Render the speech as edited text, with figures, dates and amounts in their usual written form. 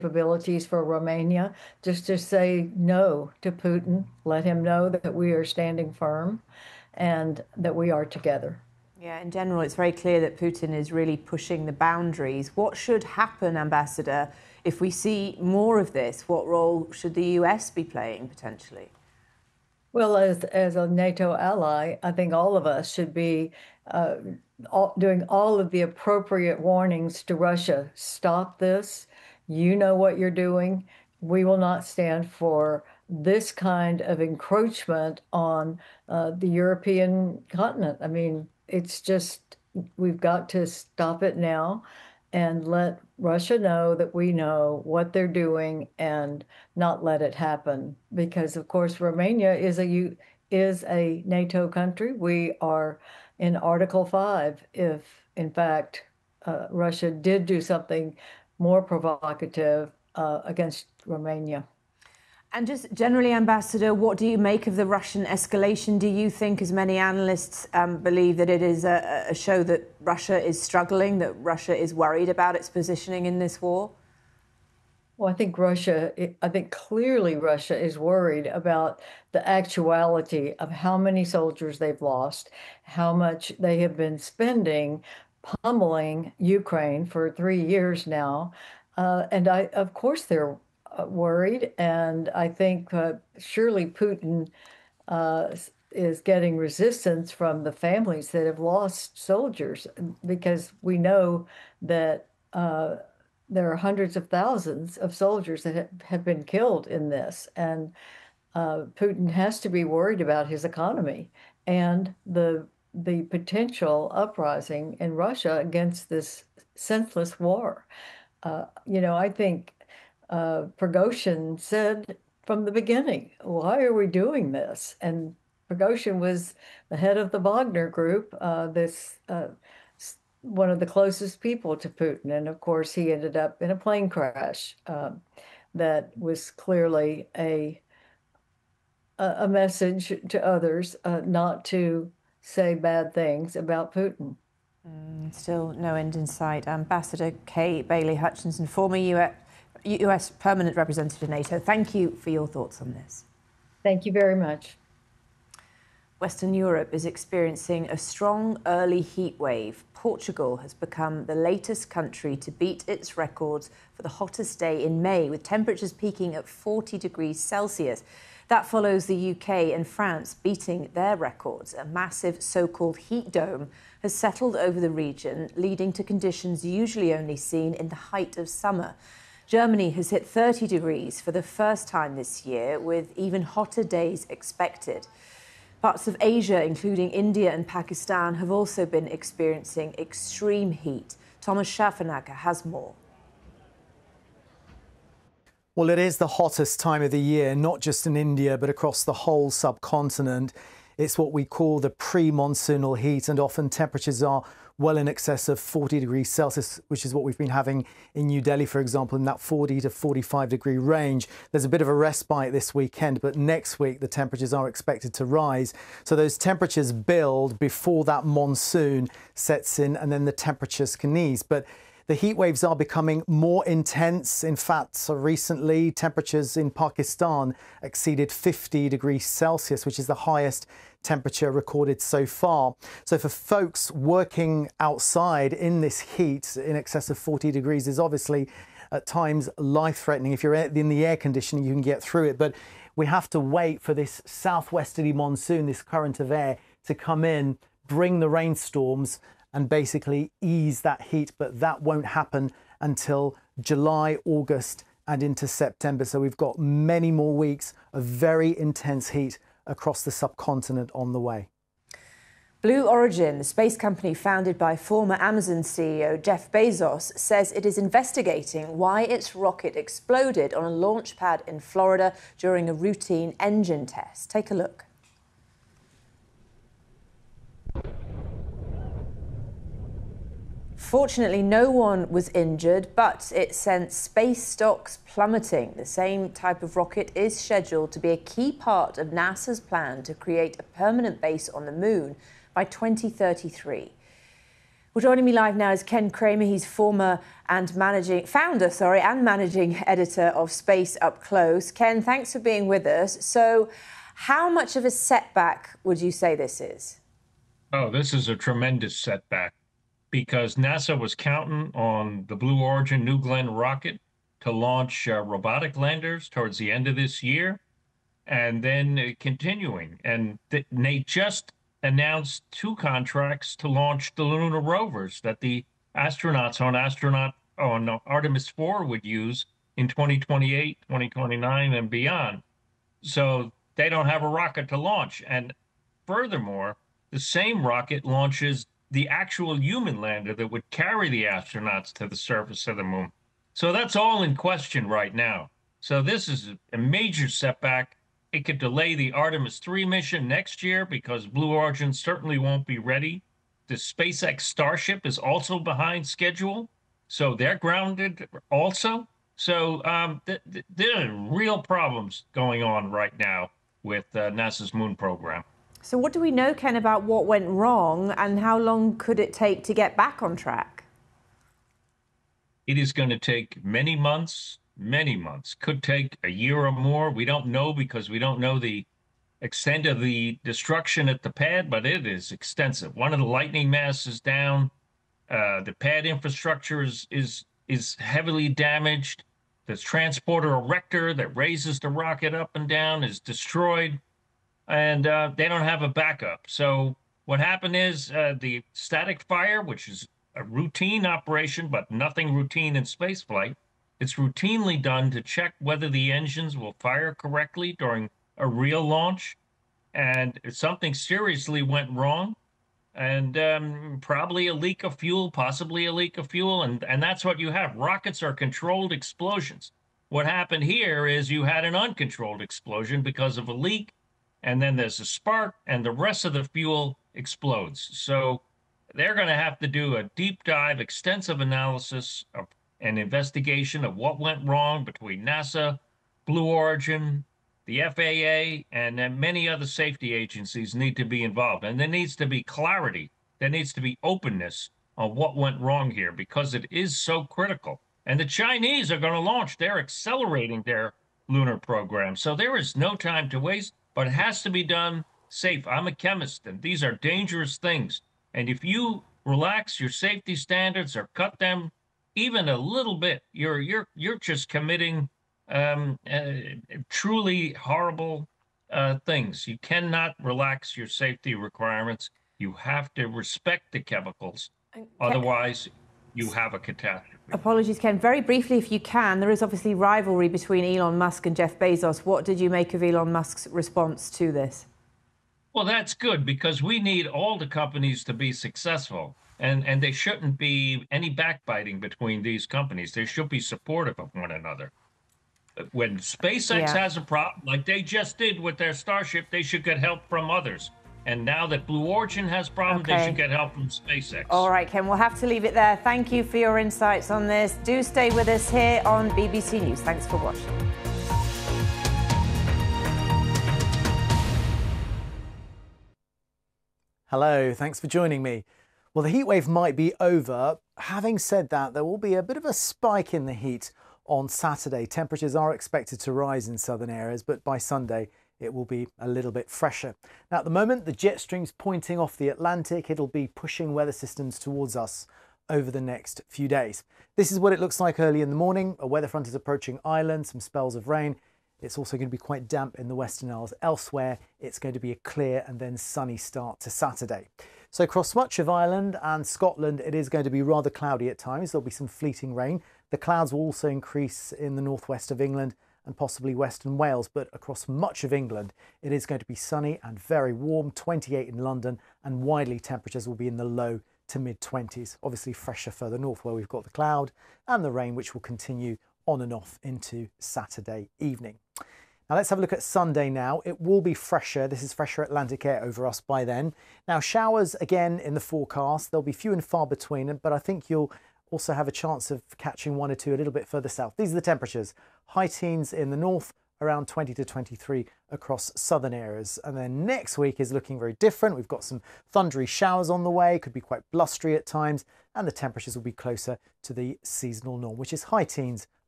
capabilities for Romania, just to say no to Putin, let him know that we are standing firm and that we are together. Yeah, in general, it's very clear that Putin is really pushing the boundaries. What should happen, Ambassador, if we see more of this? What role should the US be playing, potentially? Well, as a NATO ally, I think all of us should be doing all of the appropriate warnings to Russia. Stop this. You know what you're doing. We will not stand for this kind of encroachment on the European continent. I mean, it's just, we've got to stop it now and let Russia know that we know what they're doing and not let it happen. Because of course, Romania is a NATO country. We are in Article 5 if, in fact, Russia did do something more provocative against Romania. And just generally, Ambassador, what do you make of the Russian escalation? Do you think, as many analysts believe, that it is a show that Russia is struggling, that Russia is worried about its positioning in this war? Well, I think clearly Russia is worried about the actuality of how many soldiers they've lost, how much they have been spending pummeling Ukraine for 3 years now. Of course, they're worried. And I think surely Putin is getting resistance from the families that have lost soldiers, because we know that there are hundreds of thousands of soldiers that have been killed in this. And Putin has to be worried about his economy and the potential uprising in Russia against this senseless war. I think Prigozhin said from the beginning, why are we doing this? And Prigozhin was the head of the Wagner Group, one of the closest people to Putin. And of course, he ended up in a plane crash that was clearly a message to others not to say bad things about Putin. Still no end in sight. Ambassador Kay Bailey Hutchinson, former US permanent representative to NATO, thank you for your thoughts on this. Thank you very much. Western Europe is experiencing a strong early heat wave. Portugal has become the latest country to beat its records for the hottest day in May, with temperatures peaking at 40 degrees Celsius. That follows the UK and France beating their records. A massive so-called heat dome has settled over the region, leading to conditions usually only seen in the height of summer. Germany has hit 30 degrees for the first time this year, with even hotter days expected. Parts of Asia, including India and Pakistan, have also been experiencing extreme heat. Thomas Schaffernacker has more. Well, it is the hottest time of the year, not just in India, but across the whole subcontinent. It's what we call the pre-monsoonal heat, and often temperatures are well in excess of 40 degrees Celsius, which is what we've been having in New Delhi, for example, in that 40 to 45 degree range. There's a bit of a respite this weekend, but next week the temperatures are expected to rise. So those temperatures build before that monsoon sets in, and then the temperatures can ease. But the heat waves are becoming more intense. In fact, so recently temperatures in Pakistan exceeded 50 degrees Celsius, which is the highest temperature recorded so far. So for folks working outside in this heat in excess of 40 degrees is obviously at times life-threatening. If you're in the air conditioning, you can get through it. But we have to wait for this southwesterly monsoon, this current of air, to come in, bring the rainstorms and basically ease that heat. But that won't happen until July, August and into September. So we've got many more weeks of very intense heat across the subcontinent on the way. Blue Origin, the space company founded by former Amazon CEO Jeff Bezos, says it is investigating why its rocket exploded on a launch pad in Florida during a routine engine test. Take a look. Fortunately, no one was injured, but it sent space stocks plummeting. The same type of rocket is scheduled to be a key part of NASA's plan to create a permanent base on the moon by 2033. Well, joining me live now is Ken Kramer. He's founder and managing editor of Space Up Close. Ken, thanks for being with us. So, how much of a setback would you say this is? Oh, this is a tremendous setback because NASA was counting on the Blue Origin New Glenn rocket to launch robotic landers towards the end of this year and then continuing. And they just announced 2 contracts to launch the lunar rovers that the astronauts on Artemis 4 would use in 2028, 2029, and beyond. So they don't have a rocket to launch. And furthermore, the same rocket launches the actual human lander that would carry the astronauts to the surface of the moon. So that's all in question right now. So this is a major setback. It could delay the Artemis 3 mission next year because Blue Origin certainly won't be ready. The SpaceX Starship is also behind schedule, so they're grounded also. So there are real problems going on right now with NASA's moon program. So what do we know, Ken, about what went wrong and how long could it take to get back on track? It is going to take many months, could take a year or more. We don't know because we don't know the extent of the destruction at the pad, but it is extensive. One of the lightning masts is down. The pad infrastructure is heavily damaged. The transporter erector that raises the rocket up and down is destroyed, and they don't have a backup. So what happened is the static fire, which is a routine operation, but nothing routine in spaceflight. It's routinely done to check whether the engines will fire correctly during a real launch. And something seriously went wrong, and probably a leak of fuel, possibly a leak of fuel. And that's what you have. Rockets are controlled explosions. What happened here is you had an uncontrolled explosion because of a leak, and then there's a spark, and the rest of the fuel explodes. So they're going to have to do a deep dive, extensive analysis of an investigation of what went wrong between NASA, Blue Origin, the FAA, and then many other safety agencies need to be involved. And there needs to be clarity. There needs to be openness on what went wrong here because it is so critical. And the Chinese are going to launch. They're accelerating their lunar program. So there is no time to waste, but it has to be done safe. I'm a chemist, and these are dangerous things. And if you relax your safety standards or cut them even a little bit, you're just committing truly horrible things. You cannot relax your safety requirements. You have to respect the chemicals. Otherwise, you have a catastrophe. Apologies, Ken. Very briefly, if you can, there is obviously rivalry between Elon Musk and Jeff Bezos. What did you make of Elon Musk's response to this? Well, that's good because we need all the companies to be successful. And there shouldn't be any backbiting between these companies. They should be supportive of one another. When SpaceX has a problem, like they just did with their Starship, they should get help from others. And now that Blue Origin has problems, they should get help from SpaceX. All right, Ken, we'll have to leave it there. Thank you for your insights on this. Do stay with us here on BBC News. Thanks for watching. Hello, thanks for joining me. Well, the heatwave might be over. Having said that, there will be a bit of a spike in the heat on Saturday. Temperatures are expected to rise in southern areas, but by Sunday it will be a little bit fresher. Now, at the moment, the jet stream's pointing off the Atlantic. It'll be pushing weather systems towards us over the next few days. This is what it looks like early in the morning. A weather front is approaching Ireland, some spells of rain. It's also going to be quite damp in the Western Isles. Elsewhere, it's going to be a clear and then sunny start to Saturday. So across much of Ireland and Scotland, it is going to be rather cloudy at times. There'll be some fleeting rain. The clouds will also increase in the northwest of England and possibly Western Wales, but across much of England, it is going to be sunny and very warm, 28 in London, and widely temperatures will be in the low to mid-20s. Obviously fresher further north where we've got the cloud and the rain, which will continue on and off into Saturday evening. Now let's have a look at Sunday now. It will be fresher. This is fresher Atlantic air over us by then. Now showers again in the forecast. They'll be few and far between, but I think you'll also have a chance of catching one or two a little bit further south. These are the temperatures. High teens in the north, around 20 to 23 across southern areas. And then next week is looking very different. We've got some thundery showers on the way, could be quite blustery at times, and the temperatures will be closer to the seasonal norm, which is high teens